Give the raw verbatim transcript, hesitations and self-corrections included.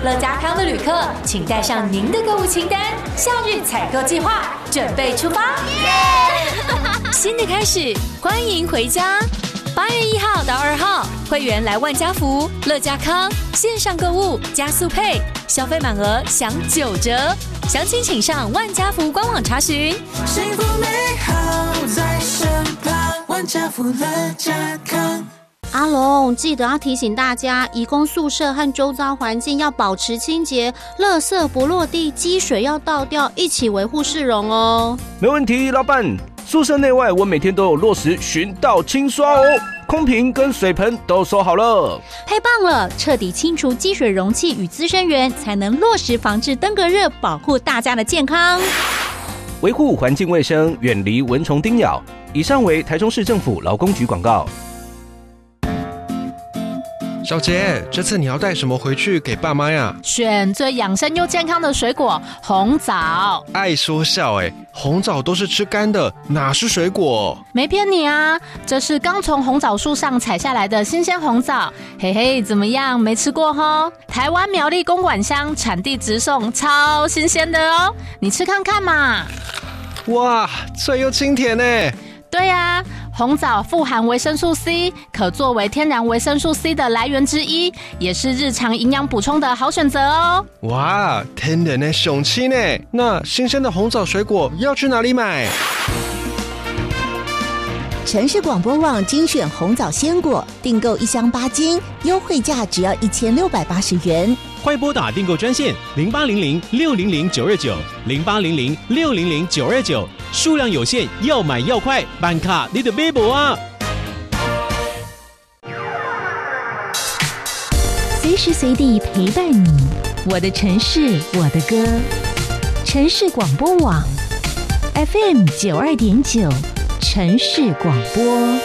乐家康的旅客，请带上您的购物清单，夏日采购计划准备出发。新的开始，欢迎回家。八月一号到二号，会员来万家福、乐家康线上购物加速配，消费满额享九折。详情请上万家福官网查询。 幸福美好在身旁，万家福乐家康。 阿龙，记得要提醒大家，移工宿舍和周遭环境要保持清洁，垃圾不落地，积水要倒掉，一起维护市容哦。 没问题，老板。宿舍内外我每天都有落实巡倒清刷哦，空瓶跟水盆都收好了。 太棒了，彻底清除积水容器与滋生源，才能落实防治登革热，保护大家的健康。 维护环境卫生，远离蚊虫叮咬。以上为台中市政府劳工局广告。 小杰，这次你要带什么回去给爸妈呀？ 选最养生又健康的水果红枣。 爱说笑哎，红枣都是吃干的，哪是水果？ 没骗你啊，这是刚从红枣树上采下来的新鲜红枣。嘿嘿，怎么样？没吃过齁？台湾苗栗公馆乡产地直送，超新鲜的哦，你吃看看嘛。 哇，脆又清甜哎。 对啊，红枣富含维生素 C， 可作为天然维生素 C 的来源之一，也是日常营养补充的好选择哦。 哇，天然的雄青呢！那新鲜的红枣水果要去哪里买？ 城市广播网精选红枣鲜果，订购一箱八斤，优惠价只要一千六百八十元。 快拨打订购专线零八零零六零零九二九零八零零六零零九二九，数量有限，要买要快，办卡你的买不啊！ 随时随地陪伴你，我的城市，我的歌。城市广播网 F M 九二点九，城市广播。